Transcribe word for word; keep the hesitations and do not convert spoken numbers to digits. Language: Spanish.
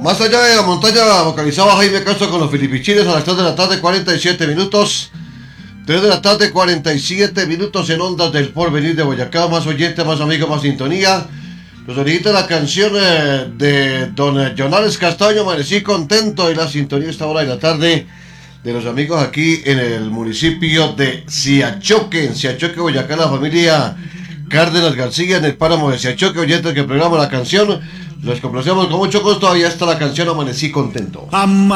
Más allá de la montaña, vocalizaba Jaime Castro con los filipichines a las tres de la tarde, cuarenta y siete minutos. tres de la tarde, cuarenta y siete minutos en Ondas del Porvenir de Boyacá. Más oyentes, más amigos, más sintonía. Nos solicita la canción eh, de don Jonales Castaño, Amanecí Contento, y la sintonía a esta hora de la tarde de los amigos aquí en el municipio de Siachoque, en Siachoque, Boyacá, la familia Cárdenas García, en el páramo de Siachoque. Oyentes que programa la canción, los complacemos con mucho gusto. Ahí está la canción Amanecí Contento. Ama